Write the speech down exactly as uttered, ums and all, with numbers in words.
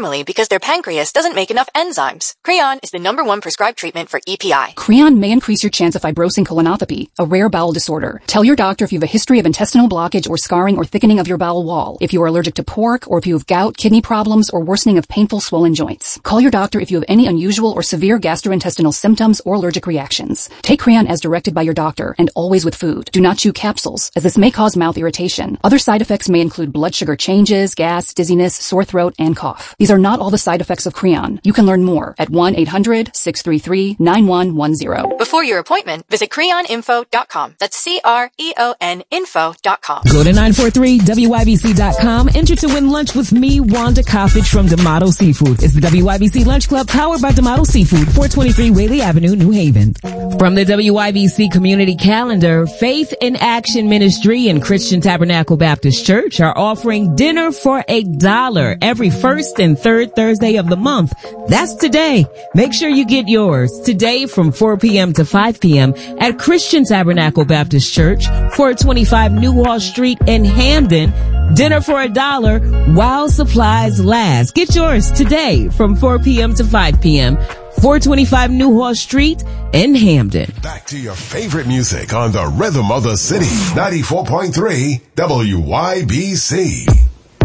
normally because their pancreas doesn't make enough enzymes. Creon is the number one prescribed treatment for E P I. Creon may increase your chance of fibrosing colonopathy, a rare bowel disorder. Tell your doctor if you have a history of intestinal blockage or scarring or thickening of your bowel wall, if you are allergic to pork, or if you have gout, kidney problems, or worsening of painful swollen joints. Call your doctor if you have any unusual or severe gastrointestinal symptoms or allergic reactions. Take Creon as directed by your doctor, and always with food. Do not chew capsules, as this may cause mouth irritation. Other side effects may include blood sugar changes, gas, dizziness, sore throat, and cough. These are not all the side effects of Creon. You can learn more at one eight hundred six three three nine one one zero. Before your appointment, visit creon info dot com. That's C R E O N info dot com. Go to nine four three W Y B C dot com. Enter to win lunch with me, Wanda Coffich from D'Amato Seafood. It's the W Y B C Lunch Club powered by D'Amato Seafood, four twenty-three Whaley Avenue, New Haven. From the W Y B C Community Calendar, Faith in Action Ministry and Christian Tabernacle Baptist Church are offering dinner for a dollar every first and third Thursday of the month. That's today. Make sure you get yours today from four p.m. to five p.m. at Christian Tabernacle Baptist Church, four twenty-five Newhall Street in Hamden. Dinner for a dollar while supplies last. Get yours today from four p.m. to five p.m. four twenty-five Newhall Street in Hamden. Back to your favorite music on the Rhythm of the City, ninety-four point three W Y B C.